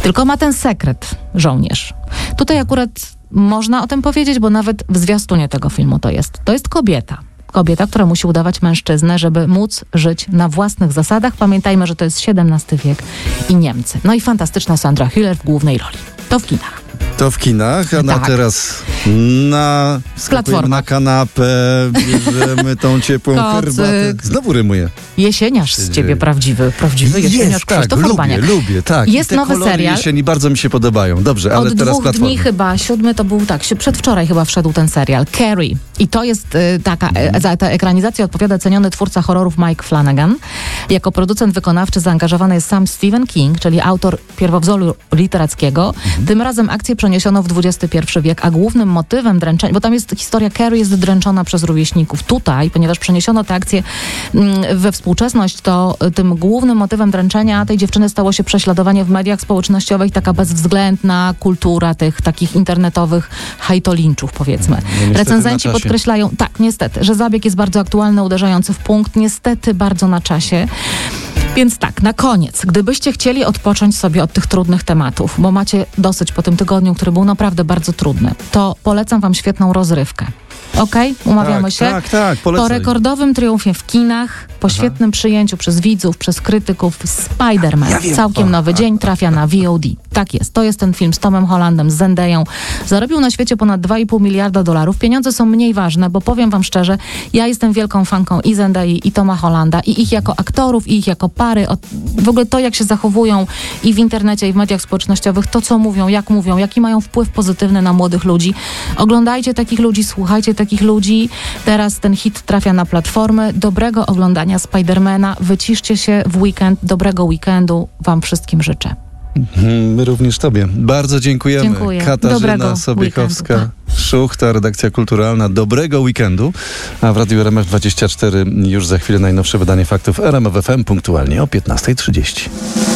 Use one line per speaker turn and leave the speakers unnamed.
Tylko ma ten sekret, żołnierz. Tutaj akurat można o tym powiedzieć, bo nawet w zwiastunie tego filmu to jest. To jest kobieta. Kobieta, która musi udawać mężczyznę, żeby móc żyć na własnych zasadach. Pamiętajmy, że to jest XVII wiek i Niemcy. No i fantastyczna Sandra Hüller w głównej roli. To w kinach.
To w kinach, a
Tak.
teraz skakujemy
platformach.
na kanapę, bierzemy tą ciepłą
Kocyk.
herbatę. Znowu rymuję.
Jesieniarz z ciebie prawdziwy jesieniarz Krzysztof Urbaniak.
lubię, tak.
Jest
I te
nowy
kolory
serial.
jesieni bardzo mi się podobają. Dobrze, ale
Od
teraz
2
platforma.
dni chyba, 7 to był, przedwczoraj chyba wszedł ten serial, Carrie. I to jest za tę ekranizację odpowiada ceniony twórca horrorów Mike Flanagan. Jako producent wykonawczy zaangażowany jest sam Stephen King, czyli autor pierwowzoru literackiego. Tym razem akcję przeniesiono w XXI wiek, a głównym motywem dręczenia, bo tam jest historia Carrie jest dręczona przez rówieśników. Tutaj, ponieważ przeniesiono tę akcję we współczesność, to tym głównym motywem dręczenia tej dziewczyny stało się prześladowanie w mediach społecznościowych, taka bezwzględna kultura tych takich internetowych hejtolinczów, powiedzmy.
niestety
Recenzenci
na czasie.
podkreślają, tak, niestety, że zabieg jest bardzo aktualny, uderzający w punkt, niestety bardzo na czasie. Więc tak, na koniec, gdybyście chcieli odpocząć sobie od tych trudnych tematów, bo macie dosyć po tym tygodniu, który był naprawdę bardzo trudny, to polecam wam świetną rozrywkę. Okej? Umawiamy się?
Tak, polecaj.
Po rekordowym triumfie w kinach, po świetnym przyjęciu przez widzów, przez krytyków, Spider-Man,
Ja wiem.
całkiem nowy dzień, trafia na VOD. Tak jest, to jest ten film z Tomem Hollandem, z Zendeją. Zarobił na świecie ponad $2,5 miliarda. Pieniądze są mniej ważne, bo powiem wam szczerze, ja jestem wielką fanką i Zendei, i Toma Hollanda, i ich jako aktorów, i ich jako pary. W ogóle to, jak się zachowują i w internecie, i w mediach społecznościowych, to, co mówią, jaki mają wpływ pozytywny na młodych ludzi. Oglądajcie takich ludzi, słuchajcie takich ludzi. Teraz ten hit trafia na platformy. Dobrego oglądania Spidermana. Wyciszcie się w weekend. Dobrego weekendu wam wszystkim życzę.
My również tobie. Bardzo dziękujemy.
Dziękuję.
Katarzyna
Dobrego
Sobiechowska,
weekendu,
ta redakcja kulturalna. Dobrego weekendu. A w Radiu RMF24 już za chwilę najnowsze wydanie faktów RMF FM punktualnie o 15:30.